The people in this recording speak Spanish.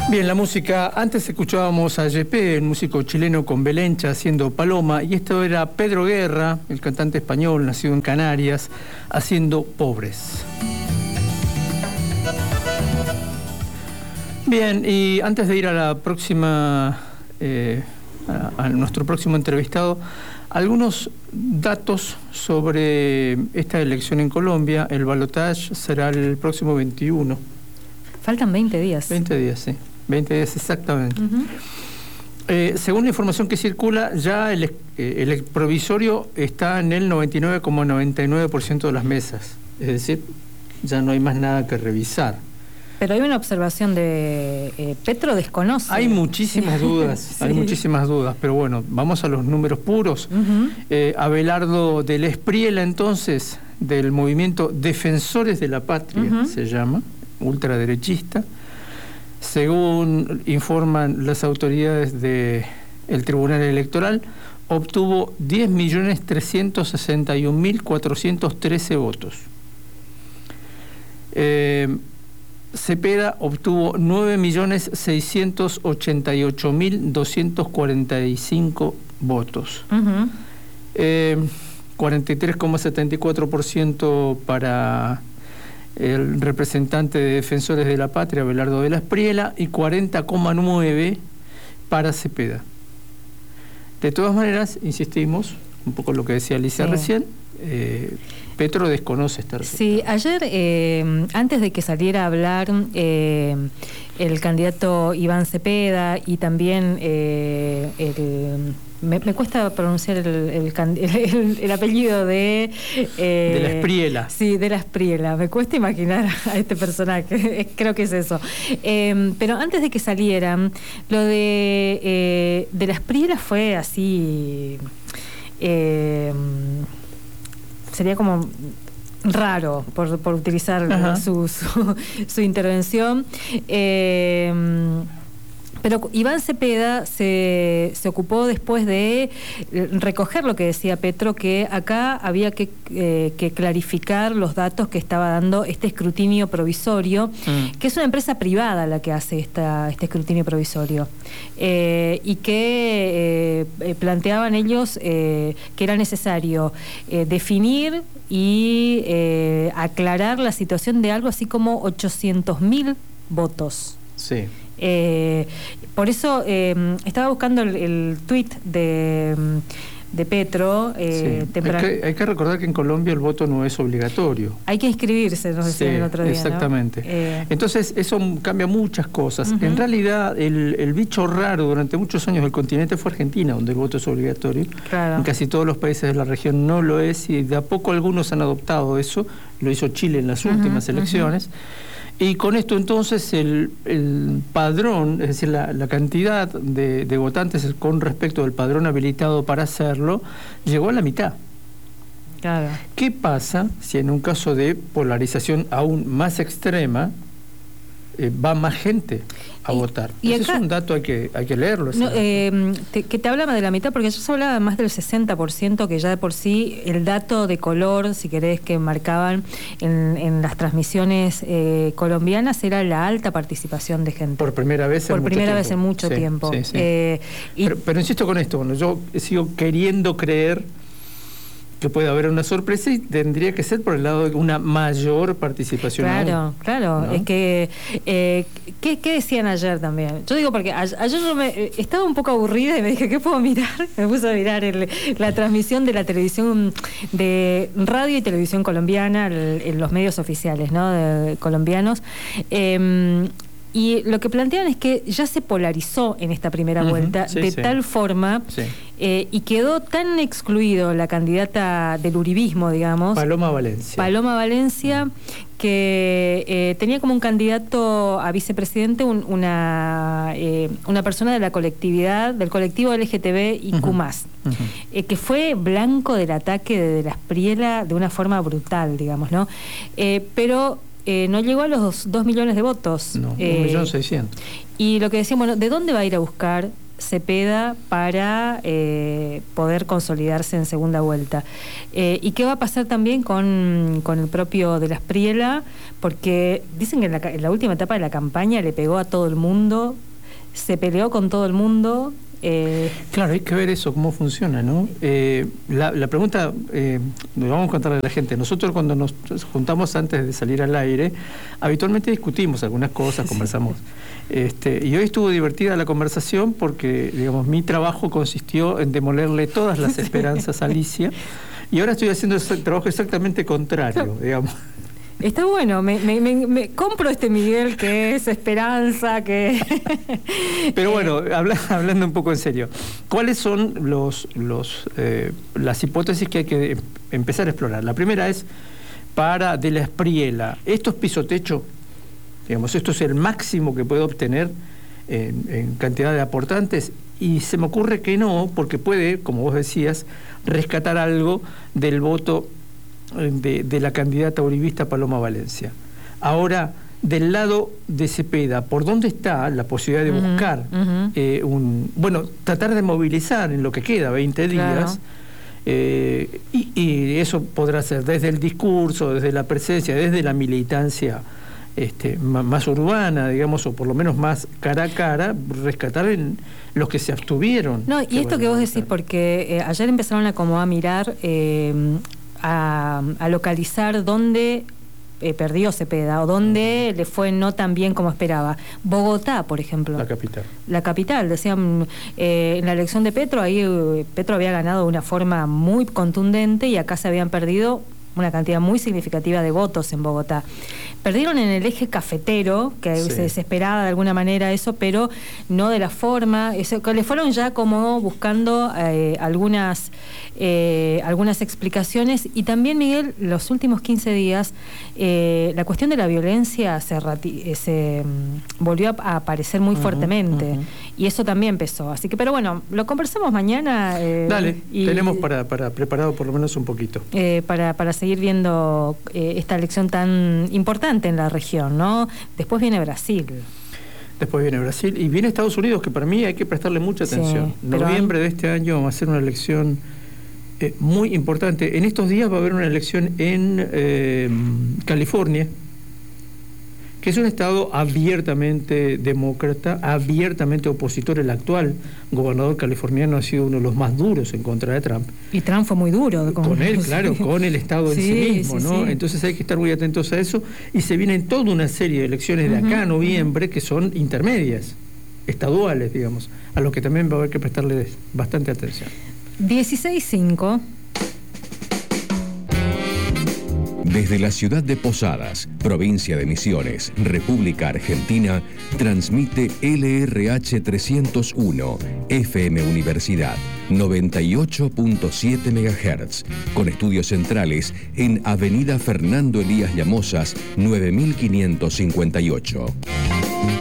Bien, la música, antes escuchábamos a Yepé, el músico chileno con Belencha haciendo Paloma, y esto era Pedro Guerra, el cantante español nacido en Canarias, haciendo Pobres. Bien, y antes de ir a la próxima, a nuestro próximo entrevistado, algunos datos sobre esta elección en Colombia. El balotaje será el próximo 21. Faltan 20 días. 20 días, sí. 20 días exactamente. Según la información que circula, ya el provisorio está en el 99,99% de las mesas. Es decir, ya no hay más nada que revisar. Pero hay una observación de Petro desconoce. Hay muchísimas dudas, sí. Hay muchísimas dudas, pero bueno, vamos a los números puros. Abelardo del Espriela, entonces, del movimiento Defensores de la Patria, se llama, ultraderechista. Según informan las autoridades del Tribunal Electoral, obtuvo 10.361.413 votos. Cepeda obtuvo 9.688.245 votos. 43,74% para el representante de Defensores de la Patria, Abelardo de la Espriela, y 40,9% para Cepeda. De todas maneras, insistimos, un poco lo que decía Alicia recién, Petro desconoce esta resultado. Sí, ayer, antes de que saliera a hablar el candidato Iván Cepeda y también me cuesta pronunciar el apellido de la Espriela. Sí, de la Espriela. Me cuesta imaginar a este personaje. Creo que es eso. Pero antes de que salieran, lo de la Espriela fue así. Sería como raro por utilizar su intervención. Pero Iván Cepeda se ocupó después de recoger lo que decía Petro, que acá había que clarificar los datos que estaba dando este escrutinio provisorio, que es una empresa privada la que hace este escrutinio provisorio, y que planteaban ellos que era necesario definir y aclarar la situación de algo así como 800.000 votos. Sí. Por eso estaba buscando el tuit de Petro. Hay que recordar que en Colombia el voto no es obligatorio. Hay que inscribirse, nos decían el otro día. Exactamente. ¿No? Entonces eso cambia muchas cosas. En realidad el bicho raro durante muchos años del continente fue Argentina, donde el voto es obligatorio. Claro. En casi todos los países de la región no lo es, y de a poco algunos han adoptado eso. Lo hizo Chile en las últimas elecciones. Y con esto entonces el padrón, es decir, la cantidad de votantes con respecto del padrón habilitado para hacerlo, llegó a la mitad. Claro. ¿Qué pasa si en un caso de polarización aún más extrema va más gente a votar? Y ese acá, es un dato, hay que leerlo. No, que te hablaba de la mitad, porque ya se hablaba más del 60%, que ya de por sí el dato de color, si querés, que marcaban en las transmisiones colombianas era la alta participación de gente. Por primera vez en mucho tiempo. Sí, sí. Pero insisto con esto, bueno, yo sigo queriendo creer que puede haber una sorpresa, y tendría que ser por el lado de una mayor participación. Claro. ¿No? Es que ¿qué decían ayer también? Yo digo porque ayer yo estaba un poco aburrida y me dije, ¿qué puedo mirar? Me puse a mirar la transmisión de la televisión, de radio y televisión colombiana, en los medios oficiales, ¿no? colombianos. Y lo que plantean es que ya se polarizó en esta primera vuelta tal forma y quedó tan excluido la candidata del uribismo, digamos, Paloma Valencia, que tenía como un candidato a vicepresidente una persona de la colectividad, del colectivo LGTBIQ+, que fue blanco del ataque de la Espriela de una forma brutal, digamos, ¿no? Pero no llegó a los 2 millones de votos. No, 1.600.000. Y lo que decíamos, bueno, ¿de dónde va a ir a buscar Cepeda para poder consolidarse en segunda vuelta. ¿Y qué va a pasar también con el propio de la Espriella? Porque dicen que en la última etapa de la campaña le pegó a todo el mundo, se peleó con todo el mundo. Claro, hay que ver eso, cómo funciona, ¿no? La pregunta, nos vamos a contarle a la gente. Nosotros cuando nos juntamos antes de salir al aire, habitualmente discutimos algunas cosas, conversamos. Y hoy estuvo divertida la conversación porque, digamos, mi trabajo consistió en demolerle todas las esperanzas a Alicia, y ahora estoy haciendo ese trabajo exactamente contrario, digamos. Está bueno, me compro Miguel que es esperanza, que... Pero bueno, hablando un poco en serio, ¿cuáles son las hipótesis que hay que empezar a explorar? La primera es, para de la Espriella, ¿esto es piso techo? Digamos, ¿esto es el máximo que puede obtener en cantidad de aportantes? Y se me ocurre que no, porque puede, como vos decías, rescatar algo del voto de la candidata uribista Paloma Valencia. Ahora, del lado de Cepeda, ¿por dónde está la posibilidad de buscar tratar de movilizar en lo que queda, 20 días? Y eso podrá ser desde el discurso, desde la presencia, desde la militancia más urbana, digamos, o por lo menos más cara a cara, rescatar en los que se abstuvieron. No, y esto que vos decís, porque ayer empezaron a mirar, a localizar dónde perdió Cepeda o dónde le fue no tan bien como esperaba. Bogotá, por ejemplo. La capital. Decían, en la elección de Petro, ahí Petro había ganado de una forma muy contundente y acá se habían perdido una cantidad muy significativa de votos en Bogotá. Perdieron en el eje cafetero, que se desesperaba de alguna manera eso, pero no de la forma, que le fueron ya como buscando algunas explicaciones. Y también, Miguel, los últimos 15 días, la cuestión de la violencia se volvió a aparecer muy fuertemente, y eso también empezó. Así que, pero bueno, lo conversamos mañana. Dale, tenemos para preparado por lo menos un poquito. Para seguir viendo esta elección tan importante en la región, ¿no? Después viene Brasil. Y viene Estados Unidos, que para mí hay que prestarle mucha atención. Noviembre de este año va a ser una elección muy importante. En estos días va a haber una elección en California, que es un estado abiertamente demócrata, abiertamente opositor. El actual gobernador californiano ha sido uno de los más duros en contra de Trump. Y Trump fue muy duro. Con él, claro, con el estado en sí mismo, ¿no? Sí. Entonces hay que estar muy atentos a eso. Y se vienen toda una serie de elecciones de acá a noviembre que son intermedias, estaduales, digamos, a lo que también va a haber que prestarle bastante atención. 16:05. Desde la ciudad de Posadas, provincia de Misiones, República Argentina, transmite LRH 301, FM Universidad, 98.7 MHz, con estudios centrales en Avenida Fernando Elías Llamosas, 9558.